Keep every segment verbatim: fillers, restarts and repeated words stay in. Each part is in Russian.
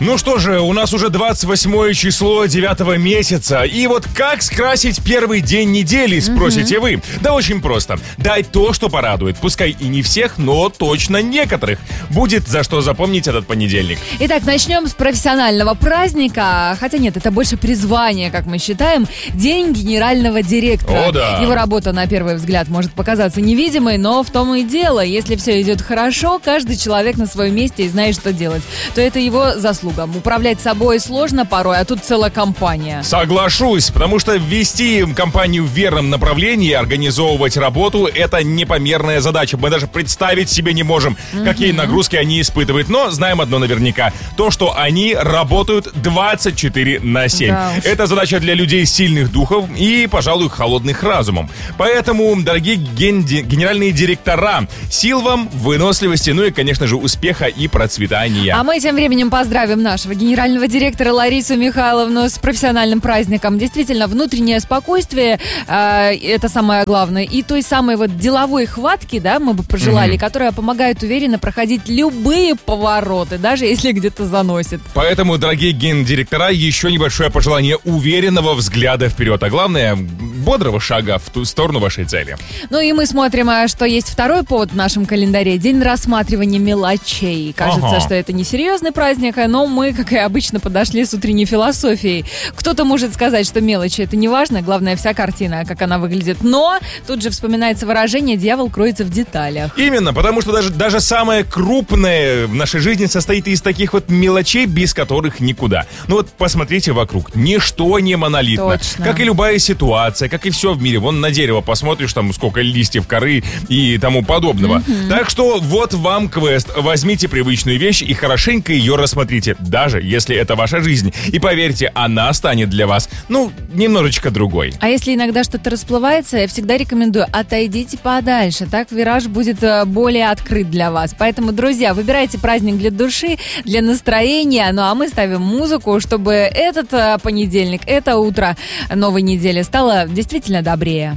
Ну что же, у нас уже двадцать восьмое число девятого месяца. И вот как скрасить первый день недели, спросите mm-hmm. вы? Да очень просто. Дай то, что порадует. Пускай и не всех, но точно некоторых. Будет за что запомнить этот понедельник. Итак, начнем с профессионального праздника. Хотя нет, это больше призвание, как мы считаем. День генерального директора. О, да. Его работа, на первый взгляд, может показаться невидимой, но в том и дело. Если все идет хорошо, каждый человек на своем месте и знает, что делать, то это его заслуга. Управлять собой сложно порой, а тут целая компания. Соглашусь, потому что ввести компанию в верном направлении, организовывать работу — это непомерная задача. Мы даже представить себе не можем, mm-hmm. какие нагрузки они испытывают. Но знаем одно наверняка: то, что они работают двадцать четыре на семь. Да уж. Это задача для людей сильных духов и, пожалуй, холодных разумом. Поэтому, дорогие ген- генеральные директора, сил вам, выносливости, ну и, конечно же, успеха и процветания. А мы тем временем поздравим нашего генерального директора Ларису Михайловну с профессиональным праздником. Действительно, внутреннее спокойствие э, это самое главное. И той самой вот деловой хватки, да, мы бы пожелали, mm-hmm. которая помогает уверенно проходить любые повороты, даже если где-то заносит. Поэтому, дорогие гендиректора, еще небольшое пожелание уверенного взгляда вперед. А главное, бодрого шага в ту сторону вашей цели. Ну и мы смотрим, что есть второй повод в нашем календаре. День рассматривания мелочей. Кажется, ага. что это не серьезный праздник, но мы, как и обычно, подошли с утренней философией. Кто-то может сказать, что мелочи — это не важно, главное вся картина, как она выглядит. Но тут же вспоминается выражение «дьявол кроется в деталях». Именно, потому что даже, даже самое крупное в нашей жизни состоит из таких вот мелочей, без которых никуда. Ну вот посмотрите вокруг. Ничто не монолитно. Точно. Как и любая ситуация, как и все в мире. Вон на дерево посмотришь, там сколько листьев, коры и тому подобного. Mm-hmm. Так что вот вам квест. Возьмите привычную вещь и хорошенько ее рассмотрите. Даже если это ваша жизнь. И поверьте, она станет для вас, ну, немножечко другой. А если иногда что-то расплывается, я всегда рекомендую: отойдите подальше. Так вираж будет более открыт для вас. Поэтому, друзья, выбирайте праздник для души, для настроения. Ну а мы ставим музыку, чтобы этот понедельник, это утро новой недели стало действительно добрее.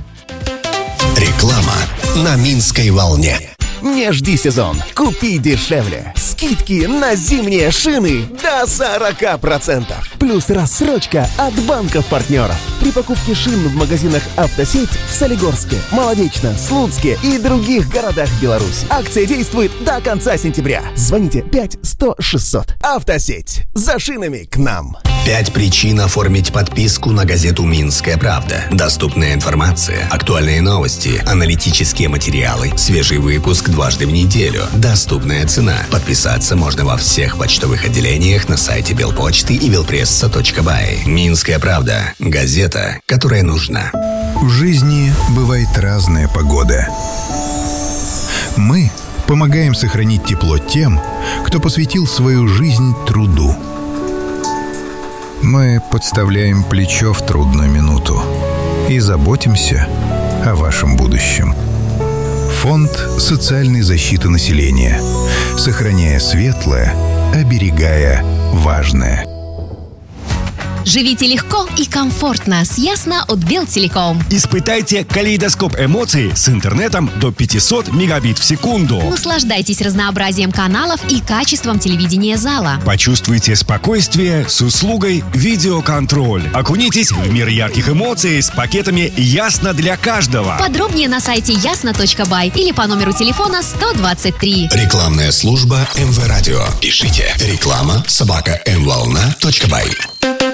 Реклама на Минской волне. Не жди сезон, купи дешевле. Скидки на зимние шины до сорок процентов. Плюс рассрочка от банков-партнеров. При покупке шин в магазинах «Автосеть» в Солигорске, Молодечно, Слуцке и других городах Беларуси. Акция действует до конца сентября. Звоните пять сто шестьсот. «Автосеть». За шинами к нам. Пять причин оформить подписку на газету «Минская правда». Доступная информация, актуальные новости, аналитические материалы, свежий выпуск дважды в неделю. Доступная цена. Подписаться можно во всех почтовых отделениях, на сайте Белпочты и белпресса точка бай. «Минская правда». Газета, которая нужна. В жизни бывает разная погода. Мы помогаем сохранить тепло тем, кто посвятил свою жизнь труду. Мы подставляем плечо в трудную минуту и заботимся о вашем будущем. Фонд социальной защиты населения. Сохраняя светлое, оберегая важное. Живите легко и комфортно с Ясно от Белтелеком. Испытайте калейдоскоп эмоций с интернетом до пятьсот мегабит в секунду. Наслаждайтесь разнообразием каналов и качеством телевидения зала. Почувствуйте спокойствие с услугой видеоконтроль. Окунитесь в мир ярких эмоций с пакетами «Ясно для каждого». Подробнее на сайте ясно точка бай или по номеру телефона сто двадцать три. Рекламная служба эм вэ Радио. Пишите реклама собака эм волна точка бай.